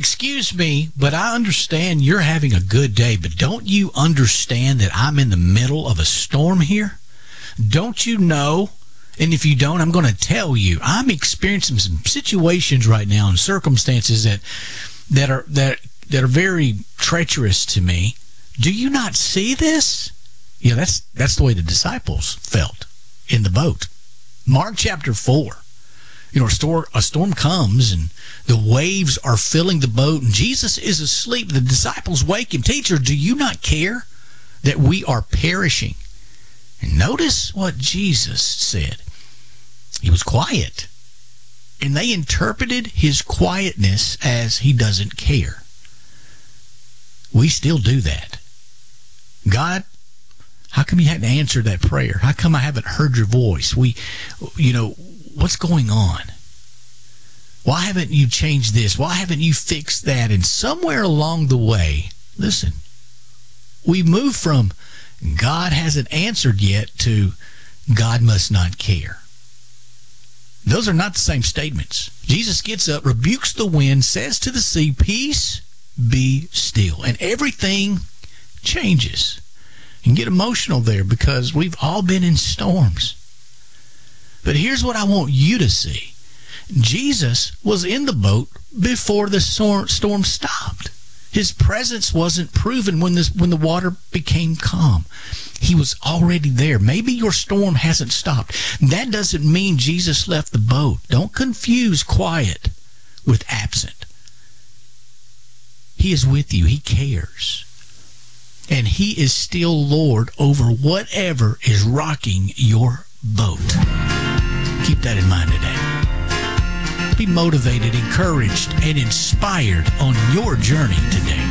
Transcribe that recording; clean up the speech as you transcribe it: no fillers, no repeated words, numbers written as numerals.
excuse me, but I understand you're having a good day, but don't you understand that I'm in the middle of a storm here? Don't you know? And if you don't, I'm going to tell you. I'm experiencing some situations right now and circumstances that are very treacherous to me. Do you not see this? Yeah, that's the way the disciples felt in the boat. Mark chapter 4. A storm comes and the waves are filling the boat and Jesus is asleep. The disciples wake him. Teacher, do you not care that we are perishing? And notice what Jesus said. He was quiet. And they interpreted his quietness as he doesn't care. We still do that. God, how come you hadn't answered that prayer? How come I haven't heard your voice? What's going on? Why haven't you changed this? Why haven't you fixed that? And somewhere along the way, listen, we move from God hasn't answered yet to God must not care. Those are not the same statements. Jesus gets up, rebukes the wind, says to the sea, peace, be still. And everything changes. You can get emotional there because we've all been in storms. But here's what I want you to see. Jesus was in the boat before the storm stopped. His presence wasn't proven when the water became calm. He was already there. Maybe your storm hasn't stopped. That doesn't mean Jesus left the boat. Don't confuse quiet with absent. He is with you. He cares. And he is still Lord over whatever is rocking your boat. Keep that in mind today. Be motivated, encouraged, and inspired on your journey today.